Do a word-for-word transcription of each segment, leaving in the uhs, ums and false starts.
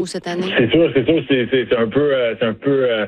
ou cette année? C'est sûr, c'est sûr, c'est, c'est, c'est un peu, euh, c'est un peu, euh,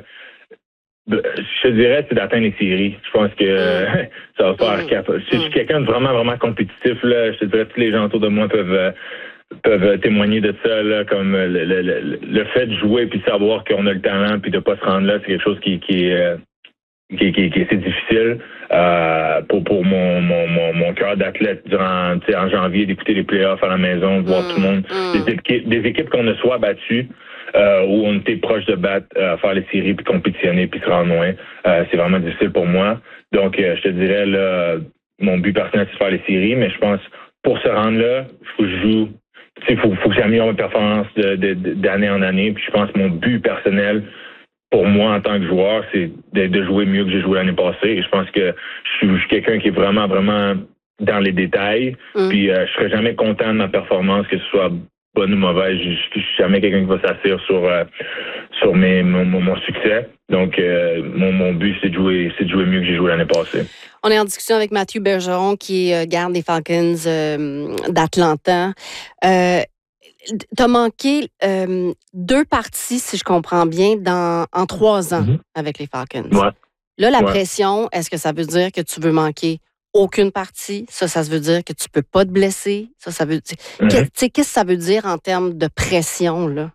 je te dirais, c'est d'atteindre les séries. Je pense que euh, ça va faire Mm. cap. Je, je suis Mm. quelqu'un de vraiment, vraiment compétitif, là. Je te dirais, tous les gens autour de moi peuvent, euh, peuvent témoigner de ça, là, comme le, le, le, le fait de jouer puis savoir qu'on a le talent puis de pas se rendre là, c'est quelque chose qui, qui est, euh, qui, qui, qui est assez difficile euh, pour pour mon mon mon, mon cœur d'athlète durant, tu sais, en janvier, d'écouter les playoffs à la maison, de voir Mm. tout le monde, Mm. des équipes, des équipes qu'on a soit battues euh, ou on était proche de battre, euh, faire les séries puis compétitionner puis se rendre loin. Euh, c'est vraiment difficile pour moi. Donc euh, je te dirais là, mon but personnel c'est de faire les séries, mais je pense pour se rendre là, il faut que je joue. Il faut, faut que j'améliore ma performance de, de, de, d'année en année. Puis je pense que mon but personnel, pour moi, en tant que joueur, c'est de, de jouer mieux que j'ai joué l'année passée. Et je pense que je suis, je suis quelqu'un qui est vraiment, vraiment dans les détails. Mm. Puis euh, je serai jamais content de ma performance, que ce soit bonne ou mauvaise. Je, je, je suis jamais quelqu'un qui va s'asseoir sur euh, sur mes mon, mon succès. Donc euh, mon, mon but, c'est de jouer, c'est de jouer mieux que j'ai joué l'année passée. On est en discussion avec Mathieu Bergeron, qui est euh, garde des Falcons euh, d'Atlanta. Euh, T'as manqué euh, deux parties, si je comprends bien, dans, en trois ans Mm-hmm. avec les Falcons. Ouais. Là, la Ouais. pression, est-ce que ça veut dire que tu veux manquer aucune partie? Ça, ça veut dire que tu peux pas te blesser? Ça, ça veut dire... Mm-hmm. Que- Qu'est-ce que ça veut dire en termes de pression, là?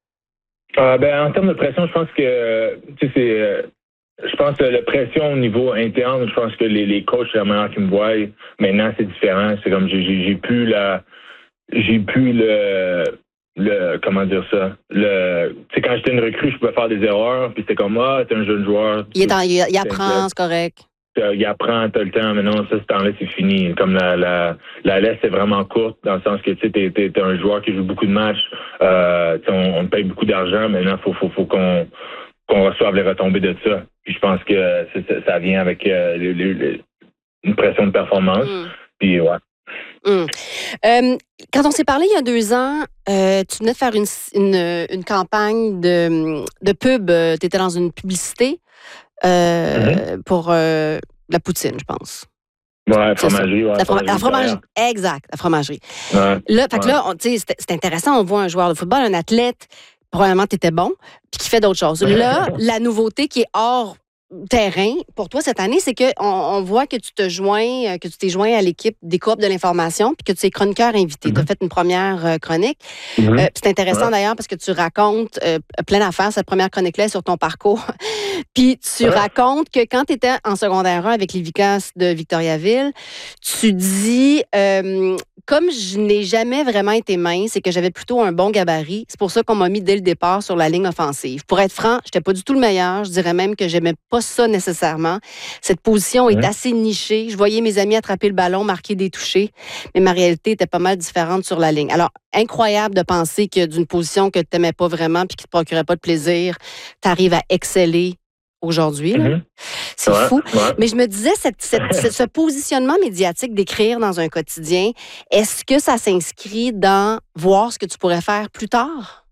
Euh, ben, en termes de pression, je pense que, tu sais, c'est, euh, je pense que la pression au niveau interne, je pense que les, les coachs, c'est la manière qu'ils me voient. Maintenant, c'est différent. C'est comme, j'ai, j'ai, j'ai plus la, j'ai plus le, le, comment dire ça, le, tu sais, quand j'étais une recrue, je pouvais faire des erreurs, puis c'était comme, ah, t'es un jeune joueur. Il, est en- il, il apprend, c'est correct. Il apprend, t'as le temps, mais non, ça, ce temps-là, c'est fini. Comme la, la, la laisse est vraiment courte, dans le sens que, tu sais, t'es, t'es, t'es un joueur qui joue beaucoup de matchs, euh, on, on te paye beaucoup d'argent, maintenant, faut, faut, faut qu'on, qu'on reçoive les retombées de ça. Puis je pense que ça, ça vient avec euh, les, les, les, une pression de performance. Mm. Puis, ouais. Mm. Euh, quand on s'est parlé il y a deux ans, euh, tu venais de faire une, une, une campagne de, de pub. Tu étais dans une publicité euh, mm-hmm. pour euh, la poutine, je pense. Ouais, la fromagerie. Ouais, la, fromagerie, la fromagerie. Exact, la fromagerie. Ouais, là, fait que là, c'est, c'est intéressant. On voit un joueur de football, un athlète, probablement tu étais bon, puis qui fait d'autres choses. Là, la nouveauté qui est hors terrain pour toi cette année, c'est qu'on on voit que tu te joins, que tu t'es joint à l'équipe des Coop de l'information, puis que tu es chroniqueur invité. Mm-hmm. Tu as fait une première euh, chronique. Mm-hmm. Euh, c'est intéressant ouais. d'ailleurs parce que tu racontes euh, plein d'affaires. Cette première chronique-là est sur ton parcours. Puis tu ouais. racontes que quand tu étais en secondaire un avec les Vicas de Victoriaville, tu dis euh, comme je n'ai jamais vraiment été mince et que j'avais plutôt un bon gabarit, c'est pour ça qu'on m'a mis dès le départ sur la ligne offensive. Pour être franc, j'étais pas du tout le meilleur. Je dirais même que j'aimais pas ça nécessairement. Cette position est mmh. assez nichée. Je voyais mes amis attraper le ballon, marquer des touchés, mais ma réalité était pas mal différente sur la ligne. Alors, incroyable de penser que d'une position que tu n'aimais pas vraiment puis qui te procurait pas de plaisir, tu arrives à exceller aujourd'hui. Mmh. C'est ouais, fou. Ouais. Mais je me disais, cette, cette, ce positionnement médiatique d'écrire dans un quotidien, est-ce que ça s'inscrit dans voir ce que tu pourrais faire plus tard?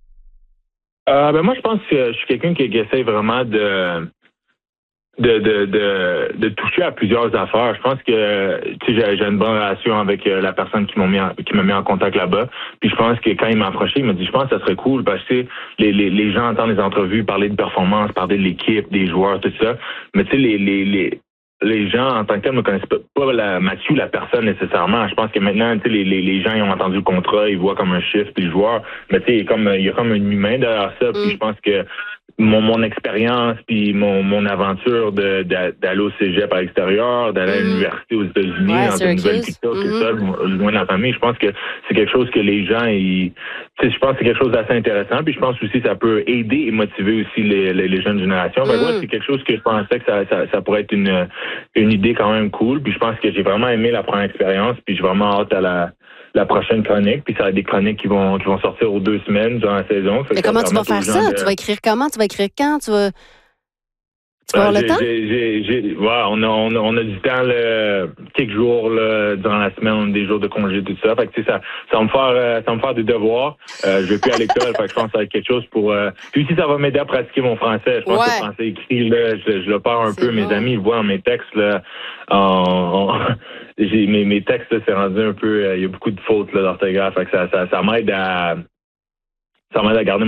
Euh, ben moi, je pense que je suis quelqu'un qui, qui essaie vraiment de... De, de, de, de toucher à plusieurs affaires. Je pense que tu sais, j'ai, j'ai une bonne relation avec la personne qui m'a mis en, qui m'a mis en contact là-bas. Puis je pense que quand il m'a approché, il m'a dit je pense que ça serait cool parce que les, les, les gens entendent les entrevues, parler de performance, parler de l'équipe, des joueurs, tout ça. Mais tu sais, les, les, les les gens, en tant que tel, ne connaissent pas, pas la, Mathieu, la personne, nécessairement. Je pense que maintenant, tu sais, les, les, les gens, ils ont entendu le contrat, ils voient comme un chiffre, puis le joueur. Mais tu sais, il y a comme, il y a comme un humain derrière ça. Puis mm. je pense que mon, mon expérience, puis mon, mon aventure de, de, d'aller au cégep à l'extérieur, d'aller mm. à l'université aux États-Unis, ouais, dans une nouvelle culture, mm-hmm. tout ça, loin de la famille, je pense que c'est quelque chose que les gens, ils, tu sais, je pense que c'est quelque chose d'assez intéressant. Puis je pense aussi que ça peut aider et motiver aussi les, les, les jeunes générations. Mm. Ouais, c'est quelque chose que je pensais que ça, ça, ça pourrait être une une idée quand même cool. Puis je pense que j'ai vraiment aimé la première expérience. Puis j'ai vraiment hâte à la, la prochaine chronique. Puis ça va être des chroniques qui vont, qui vont sortir aux deux semaines durant la saison. Mais comment tu vas faire ça? De... Tu vas écrire comment? Tu vas écrire quand? Tu vas... Tu vas avoir euh, le temps? J'ai, j'ai, j'ai, ouais, on a, on a, on a du temps, là, quelques jours, là, durant la semaine, on a des jours de congé, tout ça. Fait que, tu sais, ça, ça va me faire, euh, ça va me faire des devoirs. Euh, je vais plus à l'école, fait que je pense que ça va être quelque chose pour, euh... puis aussi, ça va m'aider à pratiquer mon français. Je pense ouais. que le français écrit, là, je, je le perds un C'est peu. Bon. Mes amis, ils voient dans mes textes, là, en, en... j'ai, mes, mes textes, là, c'est rendu un peu, il euh, y a beaucoup de fautes, là, d'orthographe. Fait que ça, ça, ça m'aide à, ça m'aide à garder